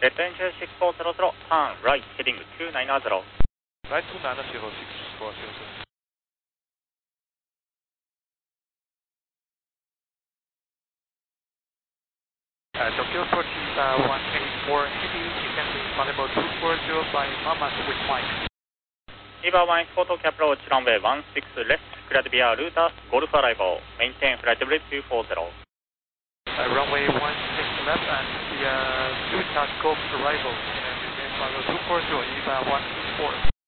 Red engine 6400, turn right, heading 290. Right 290, 6400. Tokyo approach is 184 heavy, descending vulnerable 240 by Mamas with Mike. Eva 184 Tokyo approach, runway 16 left, clear to be a Lotus, Golf arrival, maintain flight level 240. Runway 16 left and the Lotus Golf arrival, and maintain flight level 240, Eva 184.